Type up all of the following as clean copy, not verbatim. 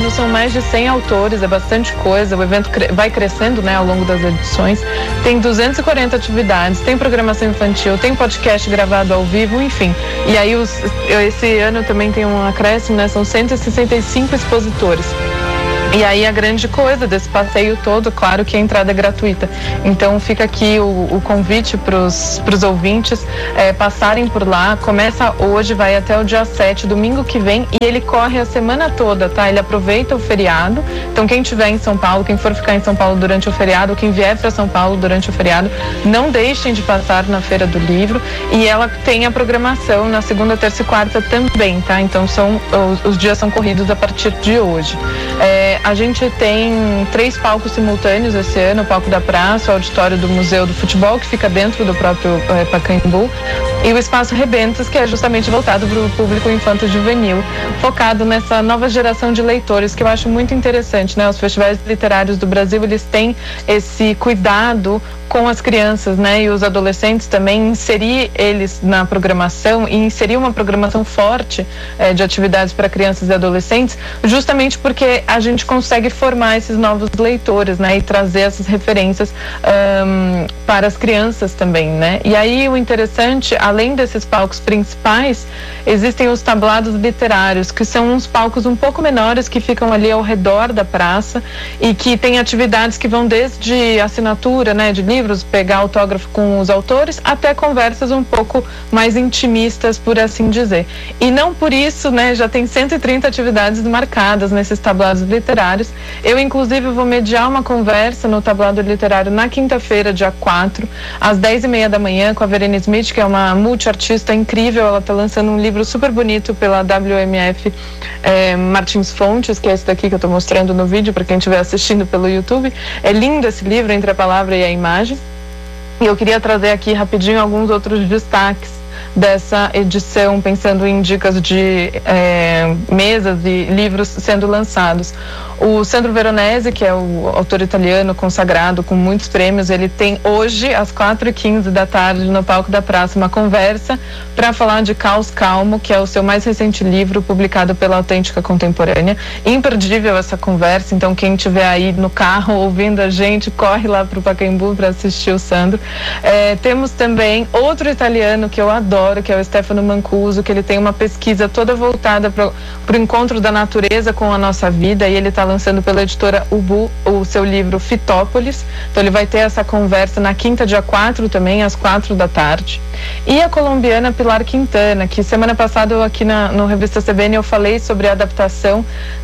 ano são mais de 100 autores, é bastante coisa. O evento vai crescendo, né, ao longo das edições. Tem 240 atividades, tem programação infantil, tem podcast gravado ao vivo, enfim. E aí esse ano também tem um acréscimo, né? São 165 expositores. E aí a grande coisa desse passeio todo, claro que a entrada é gratuita. Então fica aqui o convite para os ouvintes passarem por lá. Começa hoje, vai até o dia 7, domingo que vem, e ele corre a semana toda, tá? Ele aproveita o feriado. Então quem estiver em São Paulo, quem for ficar em São Paulo durante o feriado, quem vier para São Paulo durante o feriado, não deixem de passar na Feira do Livro. E ela tem a programação na segunda, terça e quarta também, tá? Então os dias são corridos a partir de hoje. A gente tem 3 palcos simultâneos esse ano: o palco da praça, o auditório do Museu do Futebol, que fica dentro do próprio Pacaembu, e o Espaço Rebentos, que é justamente voltado para o público infanto-juvenil, focado nessa nova geração de leitores, que eu acho muito interessante, né? Os festivais literários do Brasil, eles têm esse cuidado com as crianças, né, e os adolescentes também, inserir eles na programação e inserir uma programação forte de atividades para crianças e adolescentes, justamente porque a gente consegue formar esses novos leitores, né, e trazer essas referências para as crianças também, né. E aí o interessante, além desses palcos principais, existem os tablados literários, que são uns palcos um pouco menores, que ficam ali ao redor da praça e que tem atividades que vão desde assinatura, né, de livros, pegar autógrafo com os autores, até conversas um pouco mais intimistas, por assim dizer. E não por isso, né, já tem 130 atividades marcadas nesses tablados literários. Eu, inclusive, vou mediar uma conversa no tablado literário na quinta-feira, dia 4, às 10h30 da manhã, com a Verena Smith, que é uma multiartista incrível. Ela está lançando um livro super bonito pela WMF Martins Fontes, que é esse daqui que eu estou mostrando no vídeo, para quem estiver assistindo pelo YouTube. É lindo esse livro, Entre a Palavra e a Imagem. E eu queria trazer aqui rapidinho alguns outros destaques dessa edição, pensando em dicas de mesas e livros sendo lançados. O Sandro Veronese, que é o autor italiano consagrado com muitos prêmios, ele tem hoje, às 4h15 da tarde, no palco da praça, uma conversa para falar de Caos Calmo, que é o seu mais recente livro, publicado pela Autêntica Contemporânea. Imperdível essa conversa, então quem estiver aí no carro ouvindo a gente, corre lá para o Pacaembu para assistir o Sandro. Temos também outro italiano que eu adoro, que é o Stefano Mancuso, que ele tem uma pesquisa toda voltada para o encontro da natureza com a nossa vida, e ele está lançando pela editora Ubu o seu livro Fitópolis. Então ele vai ter essa conversa na quinta, dia 4 também, às 4 da tarde. E a colombiana Pilar Quintana, que semana passada aqui no Revista CBN eu falei sobre a adaptação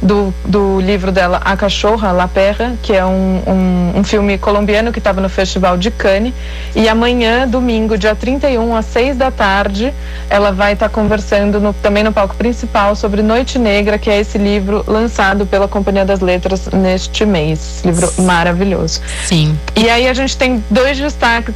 do livro dela, A Cachorra, La Perra, que é um filme colombiano que estava no Festival de Cannes. E amanhã, domingo, dia 31, às 6 da tarde, ela vai estar conversando também no palco principal sobre Noite Negra, que é esse livro lançado pela Companhia das Letras neste mês. Livro maravilhoso. Sim. E aí a gente tem dois destaques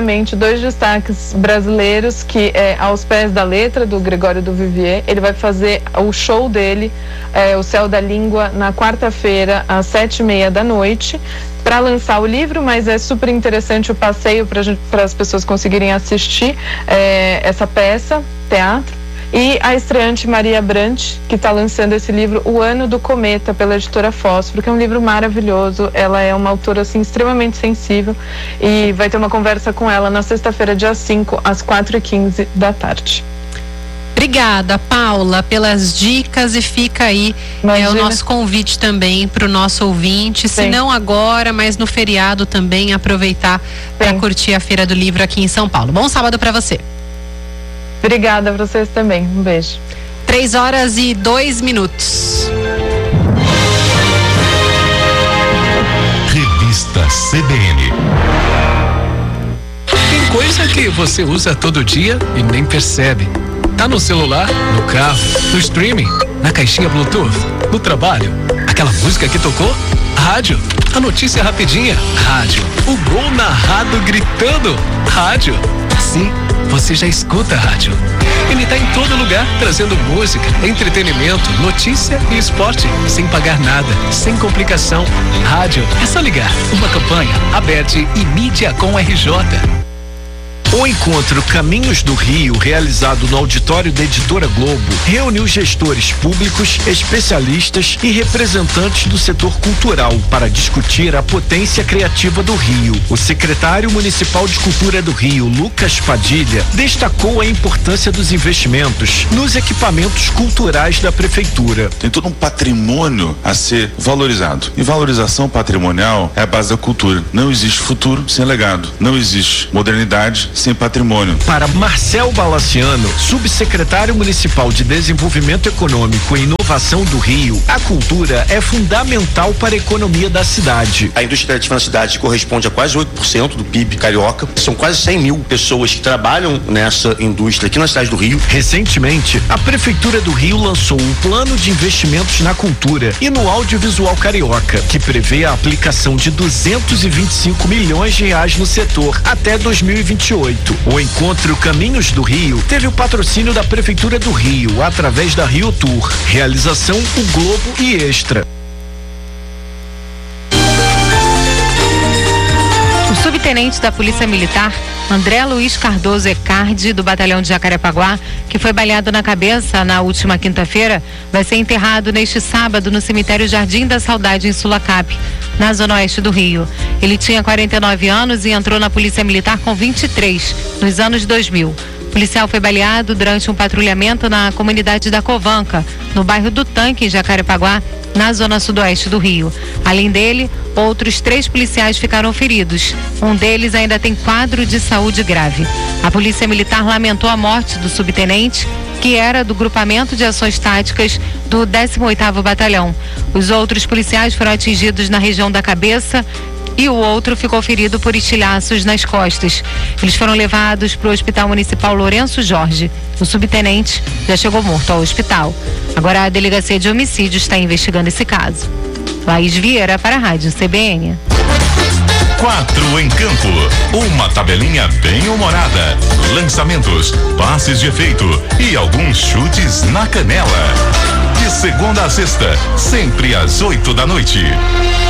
brasileiros, que é Aos Pés da Letra, do Gregório do Vivier. Ele vai fazer o show dele, O Céu da Língua, na quarta-feira, às 7h30 da noite, para lançar o livro, mas é super interessante o passeio para as pessoas conseguirem assistir essa peça, teatro. E a estreante Maria Brant, que está lançando esse livro, O Ano do Cometa, pela editora Fósforo, que é um livro maravilhoso. Ela é uma autora assim, extremamente sensível, e vai ter uma conversa com ela na sexta-feira, dia 5, às 4h15 da tarde. Obrigada, Paula, pelas dicas, e fica aí o nosso convite também para o nosso ouvinte, se não agora, mas no feriado também, aproveitar para curtir a Feira do Livro aqui em São Paulo. Bom sábado para você. Obrigada para vocês também. Um beijo. 3h02. Revista CBN. Tem coisa que você usa todo dia e nem percebe. Tá no celular, no carro, no streaming, na caixinha Bluetooth, no trabalho. Aquela música que tocou? Rádio. A notícia rapidinha? Rádio. O gol narrado gritando? Rádio. Sim, você já escuta a rádio. Ele tá em todo lugar, trazendo música, entretenimento, notícia e esporte, sem pagar nada, sem complicação. Rádio, é só ligar. Uma campanha, Aberte e Mídia com RJ. O encontro Caminhos do Rio, realizado no auditório da Editora Globo, reuniu gestores públicos, especialistas e representantes do setor cultural para discutir a potência criativa do Rio. O secretário municipal de Cultura do Rio, Lucas Padilha, destacou a importância dos investimentos nos equipamentos culturais da prefeitura. Tem todo um patrimônio a ser valorizado. E valorização patrimonial é a base da cultura. Não existe futuro sem legado. Não existe modernidade sem patrimônio. Para Marcel Balaciano, subsecretário municipal de Desenvolvimento Econômico e Inovação do Rio, a cultura é fundamental para a economia da cidade. A indústria criativa na cidade corresponde a quase 8% do PIB carioca. São quase 100 mil pessoas que trabalham nessa indústria aqui na cidade do Rio. Recentemente, a Prefeitura do Rio lançou um plano de investimentos na cultura e no audiovisual carioca, que prevê a aplicação de 225 milhões de reais no setor até 2028. O encontro Caminhos do Rio teve o patrocínio da Prefeitura do Rio, através da Rio Tour. Realização O Globo e Extra. O subtenente da Polícia Militar, André Luiz Cardoso Ecardi, do Batalhão de Jacarepaguá, que foi baleado na cabeça na última quinta-feira, vai ser enterrado neste sábado no cemitério Jardim da Saudade, em Sulacap, na zona oeste do Rio. Ele tinha 49 anos e entrou na Polícia Militar com 23, nos anos 2000. O policial foi baleado durante um patrulhamento na comunidade da Covanca, no bairro do Tanque, em Jacarepaguá, na zona sudoeste do Rio. Além dele, outros 3 policiais ficaram feridos. Um deles ainda tem quadro de saúde grave. A Polícia Militar lamentou a morte do subtenente, que era do Grupamento de Ações Táticas do 18º Batalhão. Os outros policiais foram atingidos na região da cabeça e o outro ficou ferido por estilhaços nas costas. Eles foram levados para o Hospital Municipal Lourenço Jorge. O subtenente já chegou morto ao hospital. Agora a Delegacia de Homicídios está investigando esse caso. Laís Vieira para a Rádio CBN. 4 em campo, uma tabelinha bem humorada, lançamentos, passes de efeito e alguns chutes na canela. De segunda a sexta, sempre às 8 da noite.